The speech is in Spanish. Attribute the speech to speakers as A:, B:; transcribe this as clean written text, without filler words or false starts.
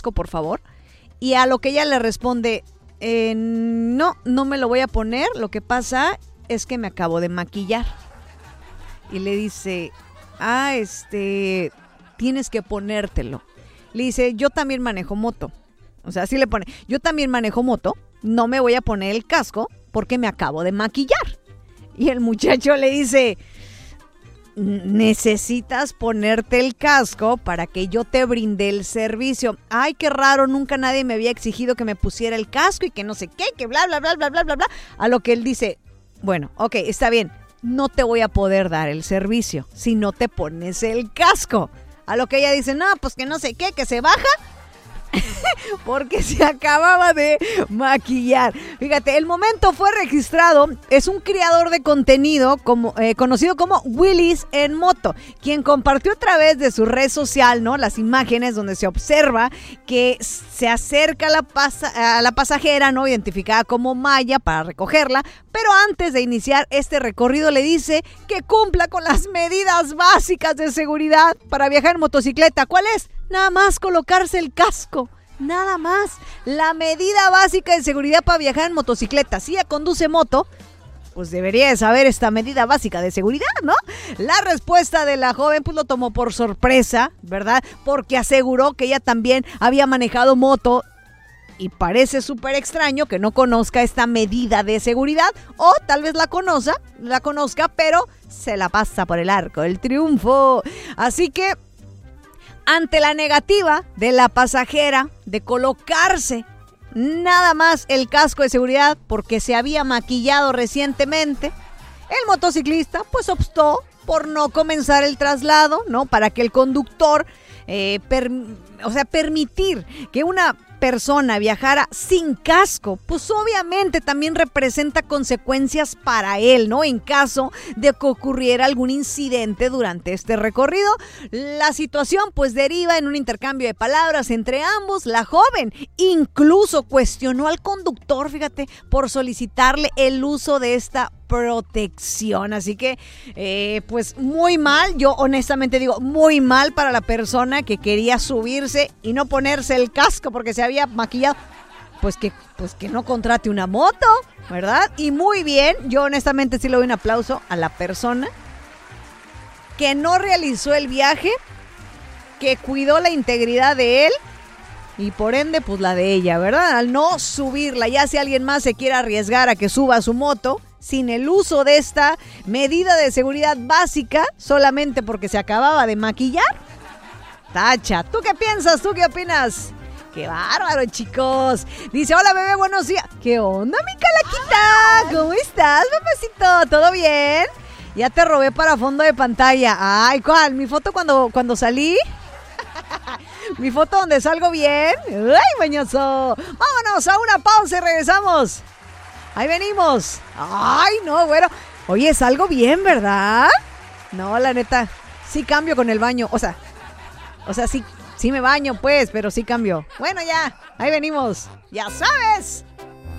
A: casco, por favor. Y a lo que ella le responde, no me lo voy a poner, lo que pasa es que me acabo de maquillar. Y le dice, tienes que ponértelo. Le dice, yo también manejo moto. O sea, así le pone, yo también manejo moto, no me voy a poner el casco porque me acabo de maquillar. Y el muchacho le dice, necesitas ponerte el casco para que yo te brinde el servicio. Ay, qué raro, nunca nadie me había exigido que me pusiera el casco y que no sé qué, que bla, bla, bla, bla, bla, bla, bla. A lo que él dice, bueno, ok, está bien, no te voy a poder dar el servicio si no te pones el casco. A lo que ella dice, no, pues que no sé qué, que se baja. Porque se acababa de maquillar. Fíjate, el momento fue registrado. Es un creador de contenido conocido como Willis en Moto, quien compartió a través de su red social, ¿no?, las imágenes donde se observa que se acerca a la pasajera, ¿no?, identificada como Maya, para recogerla. Pero antes de iniciar este recorrido le dice que cumpla con las medidas básicas de seguridad para viajar en motocicleta. ¿Cuál es? Nada más colocarse el casco. Nada más. La medida básica de seguridad para viajar en motocicleta. Si ella conduce moto, pues debería de saber esta medida básica de seguridad, ¿no? La respuesta de la joven pues lo tomó por sorpresa, ¿verdad? Porque aseguró que ella también había manejado moto. Y parece súper extraño que no conozca esta medida de seguridad, o tal vez la conozca, pero se la pasa por el arco del triunfo. Así que, ante la negativa de la pasajera de colocarse nada más el casco de seguridad porque se había maquillado recientemente, el motociclista pues optó por no comenzar el traslado, ¿no? Para que el conductor, permitir que una persona viajara sin casco, pues obviamente también representa consecuencias para él, ¿no? En caso de que ocurriera algún incidente durante este recorrido. La situación pues deriva en un intercambio de palabras entre ambos. La joven incluso cuestionó al conductor, fíjate, por solicitarle el uso de esta protección. Así que pues muy mal, yo honestamente digo muy mal para la persona que quería subirse y no ponerse el casco porque se había maquillado. Pues que no contrate una moto, ¿verdad? Y muy bien, yo honestamente sí le doy un aplauso a la persona que no realizó el viaje, que cuidó la integridad de él y por ende pues la de ella, ¿verdad? Al no subirla, ya si alguien más se quiere arriesgar a que suba su moto sin el uso de esta medida de seguridad básica, solamente porque se acababa de maquillar, tacha. ¿Tú qué piensas? ¿Tú qué opinas? ¡Qué bárbaro, chicos! Dice, hola, bebé, buenos días. ¿Qué onda, mi calaquita? ¿Cómo estás, papacito? ¿Todo bien? Ya te robé para fondo de pantalla. Ay, ¿cuál? ¿Mi foto cuando salí? ¿Mi foto donde salgo bien? ¡Ay, mañoso! Vámonos a una pausa y regresamos. Ahí venimos. Ay, no, bueno. Oye, salgo bien, ¿verdad? No, la neta, sí cambio con el baño. O sea, sí me baño, pues, pero sí cambio. Bueno, ya, ahí venimos. Ya sabes.